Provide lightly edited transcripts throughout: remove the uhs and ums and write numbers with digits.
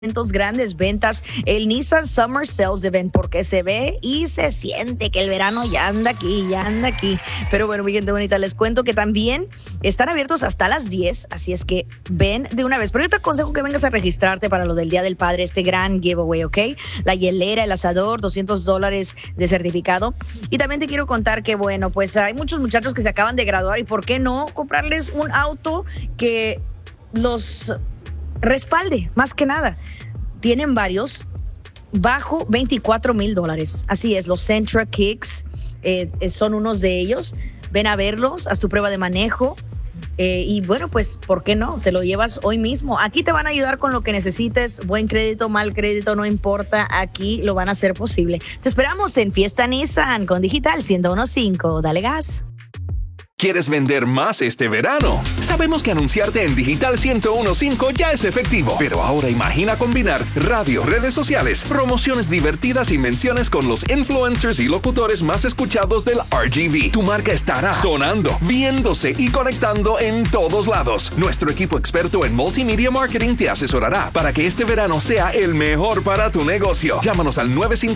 Grandes ventas, el Nissan Summer Sales Event, porque se ve y se siente que el verano ya anda aquí, ya anda aquí. Pero bueno, mi gente bonita, les cuento que también están abiertos hasta las 10, así es que ven de una vez. Pero yo te aconsejo que vengas a registrarte para lo del Día del Padre, este gran giveaway, ¿ok? La hielera, el asador, $200 de certificado. Y también te quiero contar que, bueno, pues hay muchos muchachos que se acaban de graduar y ¿por qué no comprarles un auto que los respalde, más que nada? Tienen varios bajo $24,000. Así es, los Sentra Kicks son unos de ellos. Ven a verlos, haz tu prueba de manejo. Y bueno, pues, ¿por qué no? Te lo llevas hoy mismo. Aquí te van a ayudar con lo que necesites. Buen crédito, mal crédito, no importa. Aquí lo van a hacer posible. Te esperamos en Fiesta Nissan con Digital 101.5. Dale gas. ¿Quieres vender más este verano? Sabemos que anunciarte en Digital 101.5 ya es efectivo, pero ahora imagina combinar radio, redes sociales, promociones divertidas y menciones con los influencers y locutores más escuchados del RGV. Tu marca estará sonando, viéndose y conectando en todos lados. Nuestro equipo experto en multimedia marketing te asesorará para que este verano sea el mejor para tu negocio. Llámanos al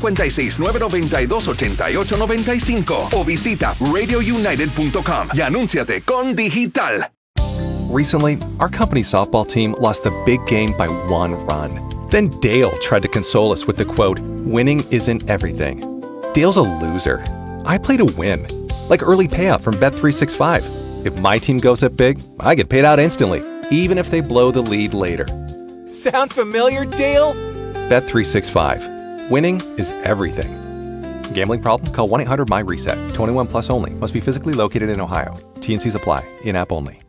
956-992-8895 o visita radiounited.com. Y anúnciate con Digital. Recently, our company's softball team lost the big game by one run. Then Dale tried to console us with the quote, "Winning isn't everything." Dale's a loser. I play to win. Like early payout from Bet365. If my team goes up big, I get paid out instantly, even if they blow the lead later. Sound familiar, Dale? Bet365. Winning is everything. Gambling problem? Call 1-800-MY-RESET. 21 plus only. Must be physically located in Ohio. T&Cs apply. In-app only.